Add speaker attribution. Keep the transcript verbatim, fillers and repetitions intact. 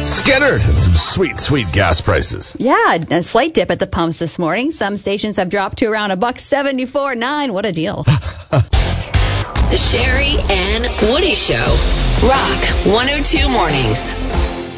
Speaker 1: Skittered and some sweet, sweet gas prices.
Speaker 2: Yeah, a slight dip at the pumps this morning. Some stations have dropped to around a buck seventy-four nine. What a deal.
Speaker 3: The Sherry and Woody Show. Rock one oh two Mornings.